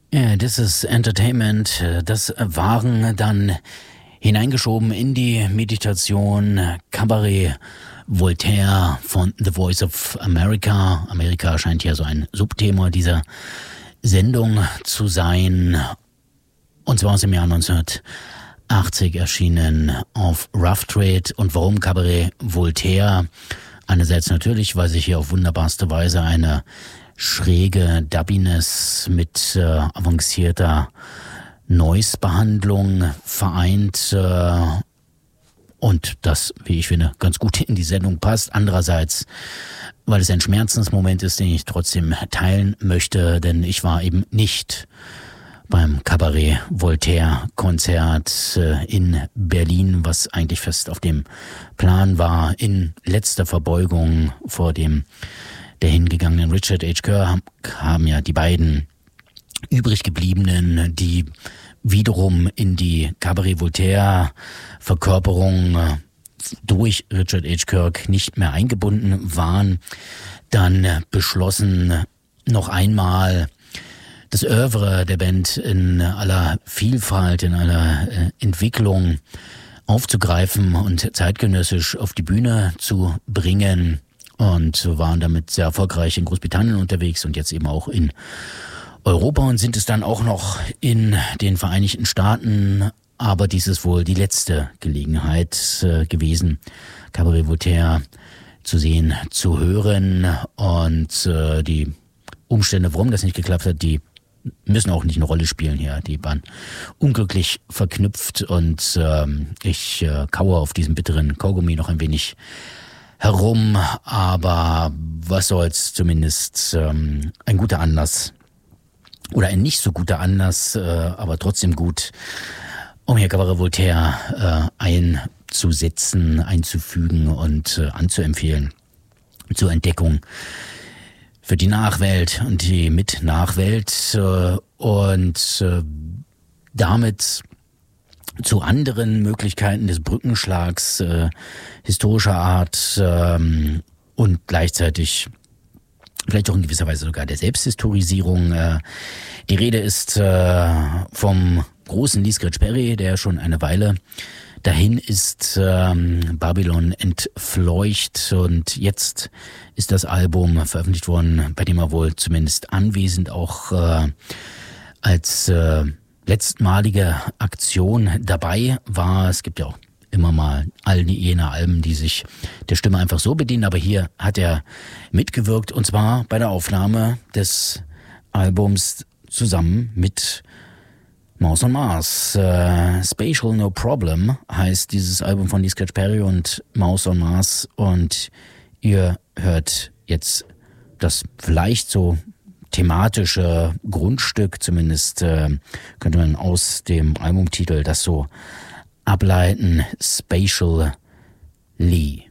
Ja, das ist Entertainment. Das waren dann hineingeschoben in die Meditation Cabaret Voltaire von The Voice of America. Amerika scheint ja so ein Subthema dieser Sendung zu sein. Und zwar aus dem Jahr 1980 erschienen auf Rough Trade. Und warum Cabaret Voltaire? Einerseits natürlich, weil sich hier auf wunderbarste Weise eine schräge Dubbiness mit avancierter Noise-Behandlung vereint und das, wie ich finde, ganz gut in die Sendung passt. Andererseits, weil es ein Schmerzensmoment ist, den ich trotzdem teilen möchte, denn ich war eben nicht beim Cabaret Voltaire Konzert in Berlin, was eigentlich fest auf dem Plan war. In letzter Verbeugung vor dem der hingegangenen Richard H. Kerr haben ja die beiden übrig gebliebenen, die wiederum in die Cabaret Voltaire Verkörperung durch Richard H. Kirk nicht mehr eingebunden waren, dann beschlossen, noch einmal das Oeuvre der Band in aller Vielfalt, in aller Entwicklung aufzugreifen und zeitgenössisch auf die Bühne zu bringen. Und waren damit sehr erfolgreich in Großbritannien unterwegs und jetzt eben auch in Europa und sind es dann auch noch in den Vereinigten Staaten. Aber dies ist wohl die letzte Gelegenheit gewesen, Cabaret Voltaire zu sehen, zu hören. Und die Umstände, warum das nicht geklappt hat, die müssen auch nicht eine Rolle spielen hier. Die waren unglücklich verknüpft und ich kaue auf diesem bitteren Kaugummi noch ein wenig herum, aber was soll's, zumindest ein guter Anlass oder ein nicht so guter Anlass, aber trotzdem gut, um hier Cabaret Voltaire einzusetzen, einzufügen und anzuempfehlen zur Entdeckung für die Nachwelt und die Mitnachwelt und damit zu anderen Möglichkeiten des Brückenschlags historischer Art und gleichzeitig vielleicht auch in gewisser Weise sogar der Selbsthistorisierung. Die Rede ist vom großen Lee Scratch Perry, der schon eine Weile dahin ist, Babylon entfleucht, und jetzt ist das Album veröffentlicht worden, bei dem er wohl zumindest anwesend auch als letztmalige Aktion dabei war. Es gibt ja auch immer mal all jene Alben, die sich der Stimme einfach so bedienen, aber hier hat er mitgewirkt, und zwar bei der Aufnahme des Albums zusammen mit Mouse on Mars. Spatial No Problem heißt dieses Album von Lee Scratch Perry und Mouse on Mars, und ihr hört jetzt das vielleicht so thematische Grundstück, zumindest könnte man aus dem Albumtitel das so ableiten: Spatial Lee.